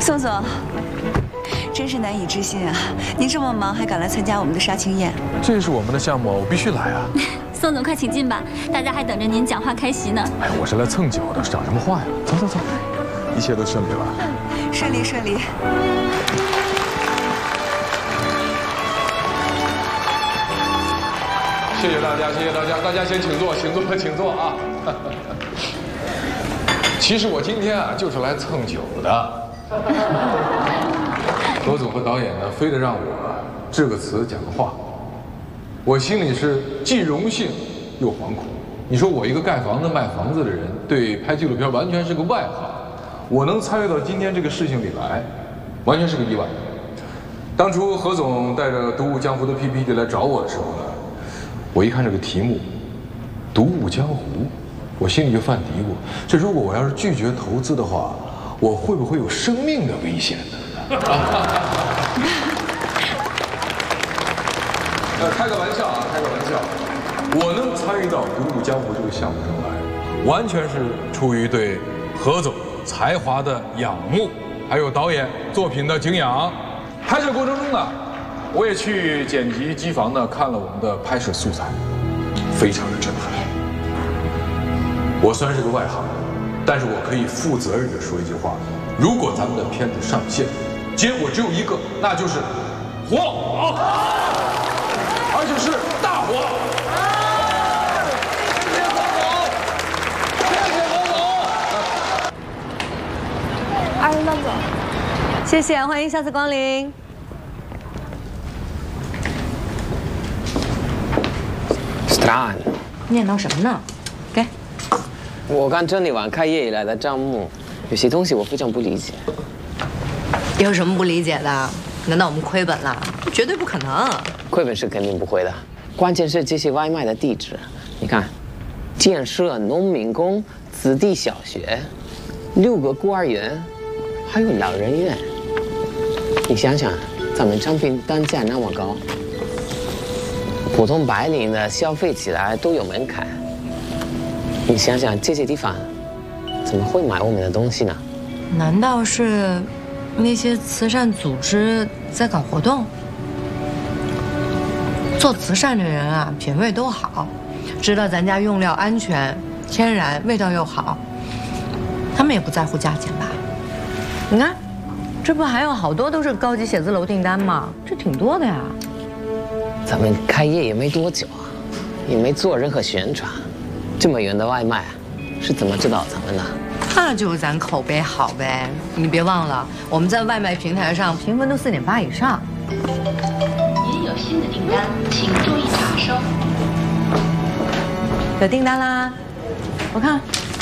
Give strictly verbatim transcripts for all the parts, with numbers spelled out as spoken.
宋总，真是难以置信啊！您这么忙还赶来参加我们的杀青宴， 这是我们的项目，我必须来啊！ 宋总，快请进吧，大家还等着您讲话开席呢。 哎，我是来蹭酒的，讲什么话呀？走走走，一切都顺利了。 顺利顺利。 谢谢大家，谢谢大家，大家先请坐，请坐，请坐啊！其实我今天啊，就是来蹭酒的。何总和导演呢，非得让我致个词，讲个话，我心里是既荣幸又惶恐。你说我一个盖房子卖房子的人，对拍纪录片完全是个外行，我能参与到今天这个事情里来，完全是个意外。当初何总带着《独舞江湖》的 P P T 来找我的时候呢，我一看这个题目“独舞江湖”，我心里就犯嘀咕：这如果我要是拒绝投资的话，我会不会有生命的危险呢？呃，开个玩笑啊，开个玩笑。我能参与到《独舞江湖》这个项目上来，完全是出于对何总才华的仰慕，还有导演作品的敬仰。拍摄过程中呢，我也去剪辑机房呢看了我们的拍摄素材，非常的震撼。我虽然是个外行，但是我可以负责任地说一句话：如果咱们的片子上线，结果只有一个，那就是火，而且是大火。谢谢何总，谢谢何总。 二位慢走。 谢谢，欢迎下次光临。 Strano， 念叨什么呢？给。 我看整理完开业以来的账目，有些东西我非常不理解。 有什么不理解的？难道我们亏本了？绝对不可能。 亏本是肯定不会的，关键是这些外卖的地址。你看，建设农民工子弟小学，六个孤儿院，还有老人院。你想想，咱们商品单价那么高，普通白领的消费起来都有门槛。你想想这些地方，怎么会买我们的东西呢？ 难道是那些慈善组织在搞活动？做慈善的人啊，品味都好，知道咱家用料安全、天然，味道又好，他们也不在乎价钱吧？你看，这不还有好多都是高级写字楼订单吗？这挺多的呀。 咱们开业也没多久啊，也没做任何宣传，这么远的外卖，是怎么知道咱们的？ 那就是咱口碑好呗。你别忘了，我们在外卖平台上评分都四点八以上。 您有新的订单，请注意查收。 有订单啦，我看。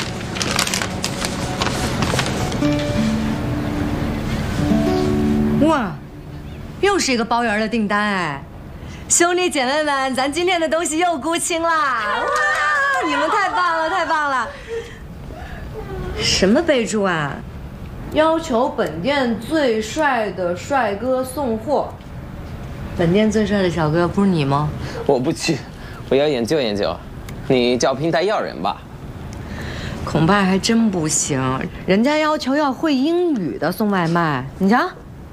哇，又是一个包圆的订单哎！兄弟姐妹们，咱今天的东西又沽清啦！哇，你们太棒了，太棒了！什么备注啊？要求本店最帅的帅哥送货。本店最帅的小哥不是你吗？ 我不去，我要研究研究。你叫平台要人吧？ 恐怕还真不行，人家要求要会英语的送外卖，你瞧。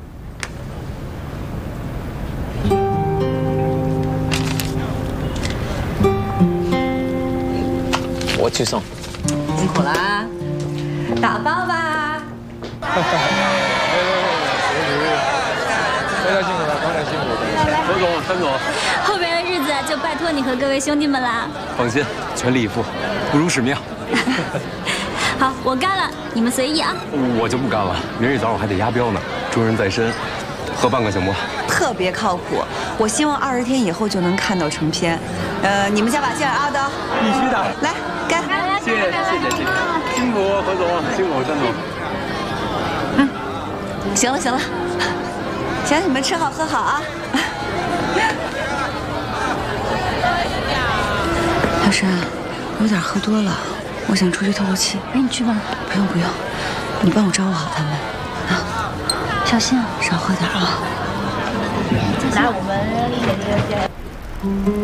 我去送。 辛苦啦，打包吧。 大家辛苦了，大家辛苦了。 何总、陈总， 后边的日子就拜托你和各位兄弟们啦。 放心，全力以赴，不辱使命。 好，我干了，你们随意啊。 我就不干了，明儿一早我还得押镖呢，重任在身，喝半个行不？ 特别靠谱，我希望二十天以后就能看到成片。呃，你们加把劲儿啊，都必须的。 来，干！ 谢谢谢谢谢谢，辛苦何总，辛苦张总。 嗯，行了行了，行，你们吃好喝好啊。老师，我有点喝多了，我想出去透透气。 哎，你去吧。 不用不用，你帮我照顾好他们啊， 小心啊， 少喝点啊。 来，我们